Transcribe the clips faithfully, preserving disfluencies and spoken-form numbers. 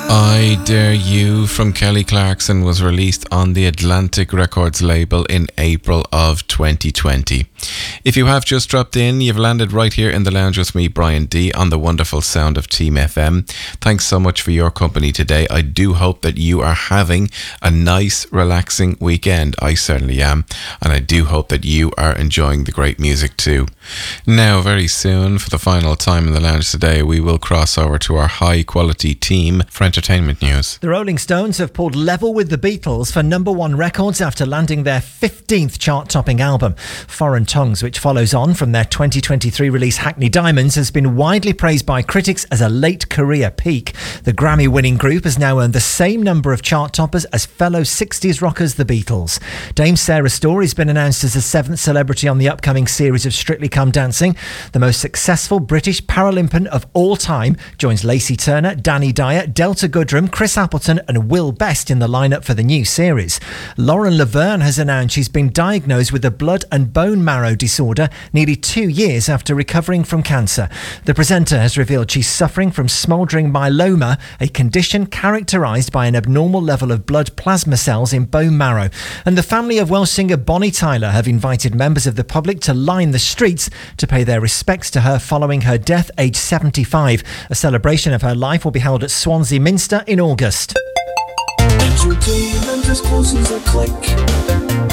I Dare You from Kelly Clarkson was released on the Atlantic Records label in April of twenty twenty. If you have just dropped in, you've landed right here in the lounge with me, Brian D, on the wonderful sound of Team F M. Thanks so much for your company today. I do hope that you are having a nice, relaxing weekend. I certainly am. And I do hope that you are enjoying the great music too. Now, very soon, for the final time in the lounge today, we will cross over to our high-quality team for entertainment news. The Rolling Stones have pulled level with the Beatles for number one records after landing their fifteenth chart-topping album. Foreign Tongues, which follows on from their twenty twenty-three release Hackney Diamonds, has been widely praised by critics as a late career peak. The Grammy-winning group has now earned the same number of chart-toppers as fellow sixties rockers the Beatles. Dame Sarah Story's been announced as the seventh celebrity on the upcoming series of Strictly Come Dancing. The most successful British Paralympian of all time joins Lacey Turner, Danny Dyer, Delta Goodrem, Chris Appleton and Will Best in the lineup for the new series. Lauren Laverne has announced she's been diagnosed with a blood and bone marrow disorder nearly two years after recovering from cancer. The presenter has revealed she's suffering from smouldering myeloma, a condition characterised by an abnormal level of blood plasma cells in bone marrow. And the family of Welsh singer Bonnie Tyler have invited members of the public to line the streets to pay their respects to her following her death, aged seventy-five. A celebration of her life will be held at Swansea Minster in August. Entertainment as close as a click.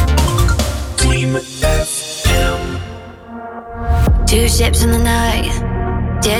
Team F M. Two ships in the night,